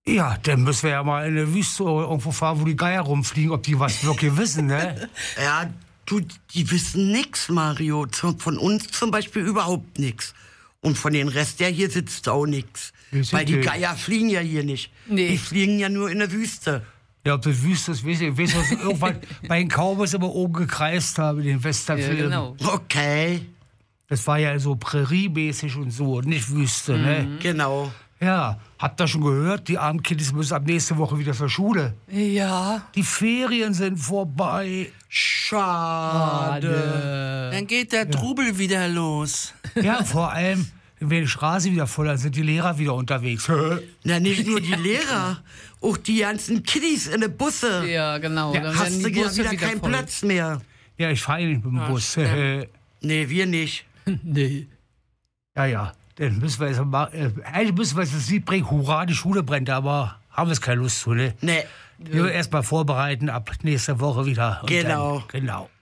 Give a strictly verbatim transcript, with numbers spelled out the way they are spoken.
Ja, dann müssen wir ja mal in der Wüste irgendwo fahren, wo die Geier rumfliegen, ob die was wirklich wissen, ne? Ja, du, die wissen nix, Mario. Von uns zum Beispiel überhaupt nix. Und von den Rest, der hier sitzt, auch nix. Weil die Geier fliegen ja hier nicht. Nee. Die fliegen ja nur in der Wüste. Ja, ob das Wüste ist, weiß ich, weiß was irgendwann bei den Cowboys immer oben gekreist haben in den Westernfilmen. Ja, genau. Okay. Das war ja so präriemäßig und so, nicht Wüste, mhm. ne? Genau. Ja, habt ihr schon gehört? Die armen Kiddies müssen ab nächste Woche wieder zur Schule. Ja. Die Ferien sind vorbei. Schade. Dann geht der Trubel ja. wieder los. Ja, vor allem, wenn die Straße wieder voll ist, sind die Lehrer wieder unterwegs. Na, nicht nur die Lehrer, auch die ganzen Kiddies in den Busse. Ja, genau. Da hast du ja wieder, wieder keinen voll. Platz mehr. Ja, ich fahre nicht mit dem Ach, Bus. Nee, wir nicht. Nee. Ja, ja. Dann müssen wir jetzt mal, äh, eigentlich müssen wir jetzt das Lied bringen, hurra, die Schule brennt, aber haben wir es keine Lust zu, ne? Nee. Wir erst mal vorbereiten, ab nächster Woche wieder. Genau. Dann, genau.